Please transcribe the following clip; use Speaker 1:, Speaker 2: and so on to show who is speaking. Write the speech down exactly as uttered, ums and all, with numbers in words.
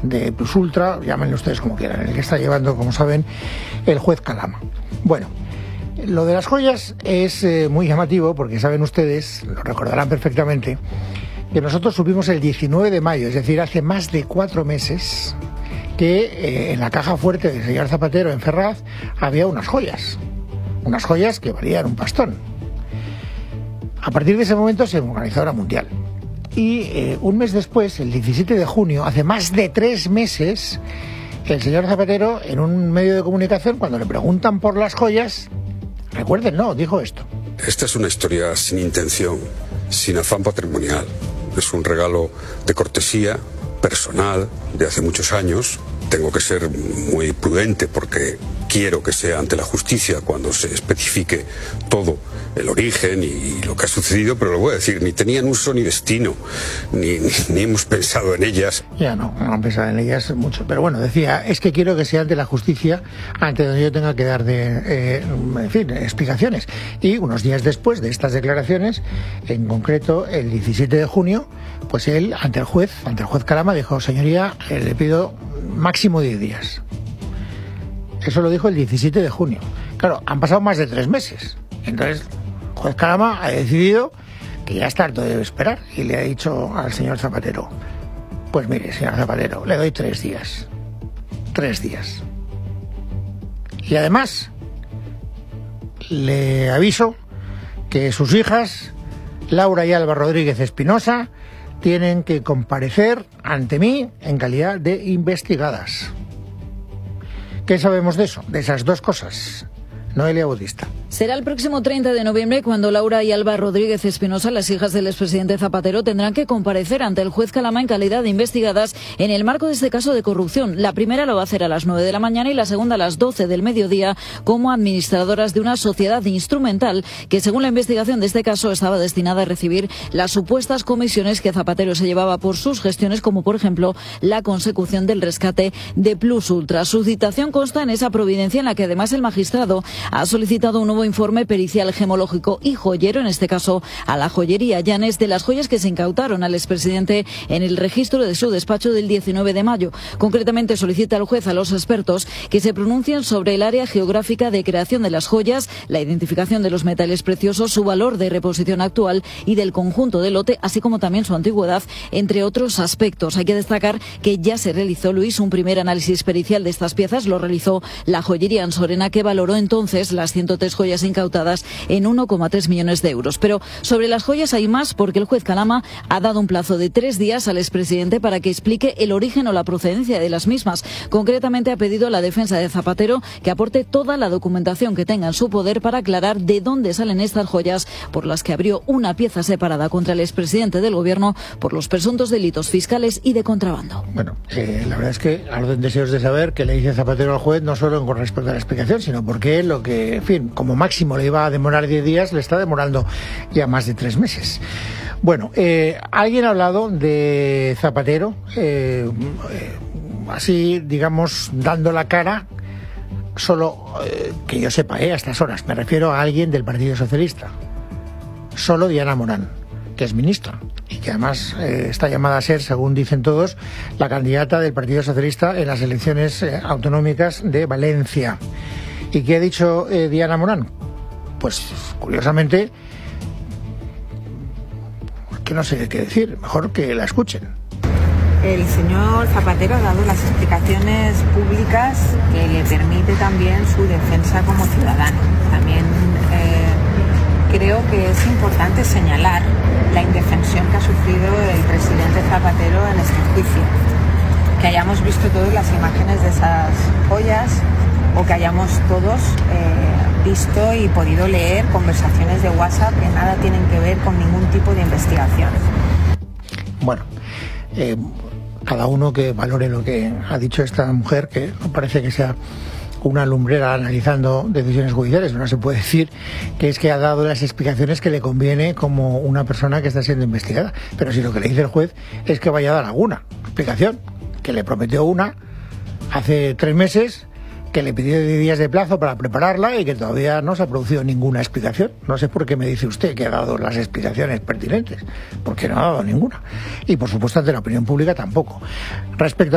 Speaker 1: de Plus Ultra, llámenlo ustedes como quieran, el que está llevando, como saben, el juez Calama. Bueno, lo de las joyas es eh, muy llamativo porque saben ustedes, lo recordarán perfectamente, que nosotros supimos el diecinueve de mayo, es decir, hace más de cuatro meses, que eh, en la caja fuerte del señor Zapatero en Ferraz había unas joyas, unas joyas que valían un pastón. A partir de ese momento se organizó la Mundial. Y eh, un mes después, el diecisiete de junio, hace más de tres meses, el señor Zapatero, en un medio de comunicación, cuando le preguntan por las joyas, recuerden, no, dijo esto.
Speaker 2: Esta es una historia sin intención, sin afán patrimonial. Es un regalo de cortesía personal de hace muchos años. Tengo que ser muy prudente porque quiero que sea ante la justicia cuando se especifique todo el origen y lo que ha sucedido, pero lo voy a decir, ni tenían uso ni destino, ni, ni, ni hemos pensado en ellas.
Speaker 1: Ya no, no han pensado en ellas mucho, pero bueno, decía, es que quiero que sea ante la justicia, ante donde yo tenga que dar de, eh, en fin, explicaciones. Y unos días después de estas declaraciones, en concreto el diecisiete de junio, pues él, ante el juez, ante el juez Calama, dijo, señoría, eh, le pido máximo diez días. Eso lo dijo el diecisiete de junio. Claro, han pasado más de tres meses. Entonces, el juez Calama ha decidido que ya está harto de esperar y le ha dicho al señor Zapatero, pues mire, señor Zapatero, le doy tres días. Tres días. Y además, le aviso que sus hijas, Laura y Alba Rodríguez Espinosa, tienen que comparecer ante mí en calidad de investigadas. ¿Qué sabemos de eso? De esas dos cosas. Noelia Bautista.
Speaker 3: Será el próximo treinta de noviembre cuando Laura y Alba Rodríguez Espinosa, las hijas del expresidente Zapatero, tendrán que comparecer ante el juez Calama en calidad de investigadas en el marco de este caso de corrupción. La primera lo va a hacer a las nueve de la mañana y la segunda a las doce del mediodía como administradoras de una sociedad instrumental que, según la investigación de este caso, estaba destinada a recibir las supuestas comisiones que Zapatero se llevaba por sus gestiones, como por ejemplo la consecución del rescate de Plus Ultra. Su citación consta en esa providencia en la que además el magistrado ha solicitado un nuevo informe pericial gemológico y joyero, en este caso a la joyería Llanes, de las joyas que se incautaron al expresidente en el registro de su despacho del diecinueve de mayo. Concretamente solicita al juez a los expertos que se pronuncien sobre el área geográfica de creación de las joyas, la identificación de los metales preciosos, su valor de reposición actual y del conjunto del lote, así como también su antigüedad, entre otros aspectos. Hay que destacar que ya se realizó, Luis, un primer análisis pericial de estas piezas, lo realizó la joyería Ansorena, que valoró entonces las ciento tres joyas incautadas en uno coma tres millones de euros. Pero sobre las joyas hay más, porque el juez Calama ha dado un plazo de tres días al expresidente para que explique el origen o la procedencia de las mismas. Concretamente ha pedido a la defensa de Zapatero que aporte toda la documentación que tenga en su poder para aclarar de dónde salen estas joyas por las que abrió una pieza separada contra el expresidente del gobierno por los presuntos delitos fiscales y de contrabando.
Speaker 1: Bueno, eh, la verdad es que arden deseos de saber qué le dice Zapatero al juez, no solo con respecto a la explicación, sino porque lo que que, en fin, como máximo le iba a demorar diez días, le está demorando ya más de tres meses. Bueno, eh, alguien ha hablado de Zapatero, eh, eh, así, digamos, dando la cara, solo eh, que yo sepa, eh, a estas horas, me refiero a alguien del Partido Socialista, solo Diana Morán, que es ministra y que además eh, está llamada a ser, según dicen todos, la candidata del Partido Socialista en las elecciones eh, autonómicas de Valencia. ¿Y qué ha dicho eh, Diana Morán? Pues, curiosamente, que no sé qué decir, mejor que la escuchen.
Speaker 4: El señor Zapatero ha dado las explicaciones públicas que le permite también su defensa como ciudadano. También eh, creo que es importante señalar la indefensión que ha sufrido el presidente Zapatero en este juicio. Que hayamos visto todas las imágenes de esas joyas, o que hayamos todos eh, visto y podido leer conversaciones de WhatsApp que nada tienen que ver con ningún tipo de investigación.
Speaker 1: Bueno, eh, cada uno que valore lo que ha dicho esta mujer, que no parece que sea una lumbrera analizando decisiones judiciales, no se puede decir que es que ha dado las explicaciones que le conviene como una persona que está siendo investigada, pero si lo que le dice el juez es que vaya a dar alguna explicación, que le prometió una hace tres meses, que le pidió diez días de plazo para prepararla y que todavía no se ha producido ninguna explicación. No sé por qué me dice usted que ha dado las explicaciones pertinentes, porque no ha dado ninguna. Y por supuesto ante la opinión pública tampoco. Respecto